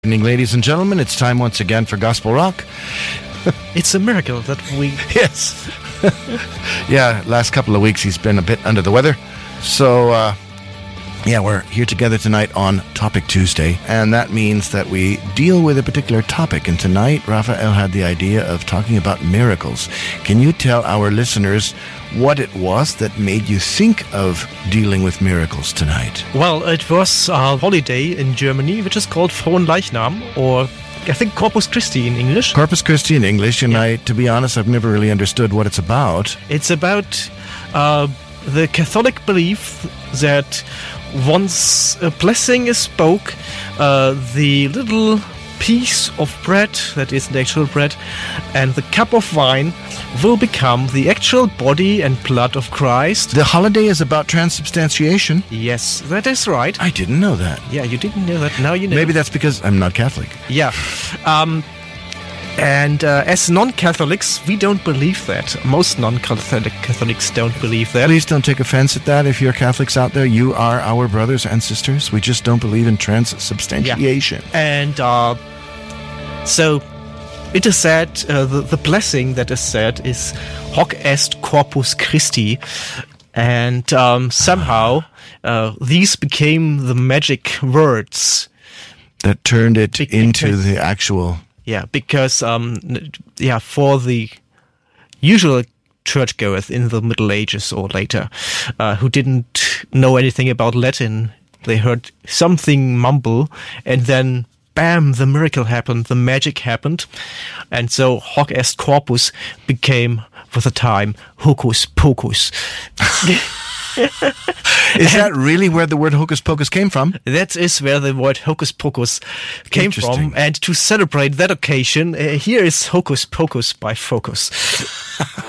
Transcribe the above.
Good evening, ladies and gentlemen. It's time once again for Gospel Rock. It's a miracle that we... Yes. Yeah, last couple of weeks he's been a bit under the weather. So, we're here together tonight on Topic Tuesday. And that means that we deal with a particular topic. And tonight, Raphael had the idea of talking about miracles. Can you tell our listeners what it was that made you think of dealing with miracles tonight? Well, it was a holiday in Germany, which is called Fronleichnam, or I think Corpus Christi in English. Corpus Christi in English, and to be honest, I've never really understood what it's about. It's about the Catholic belief that once a blessing is spoke, the little piece of bread, that is the actual bread, and the cup of wine will become the actual body and blood of Christ. The holiday is about transubstantiation? Yes, that is right. I didn't know that. Yeah, you didn't know that. Now you know. Maybe that's because I'm not Catholic. Yeah. And as non-Catholics, we don't believe that. Most non-Catholics don't believe that. Please don't take offense at that. If you're Catholics out there, you are our brothers and sisters. We just don't believe in transubstantiation. Yeah. And so it is said, the blessing that is said is Hoc est Corpus Christi. And somehow these became the magic words. That turned it into the actual... Yeah, because for the usual churchgoers in the Middle Ages or later, who didn't know anything about Latin, they heard something mumble, and then bam, the miracle happened, the magic happened, and so Hoc est Corpus became, with the time, Hocus Pocus. Is that really where the word hocus pocus came from? That is where the word hocus pocus came from. And to celebrate that occasion, here is Hocus Pocus by Focus.